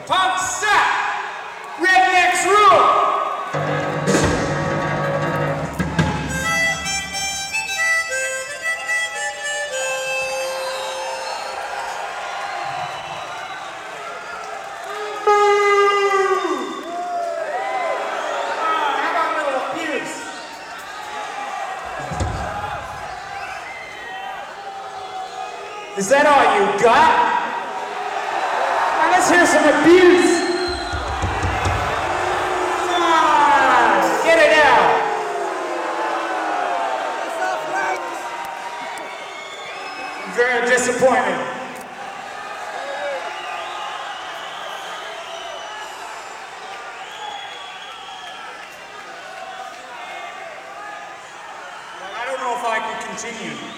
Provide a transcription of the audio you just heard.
Pump set! Rednecks rule! Is that all you got? Now let's hear some abuse. Come on, get it out. I'm very disappointed. Well, I don't know if I can continue.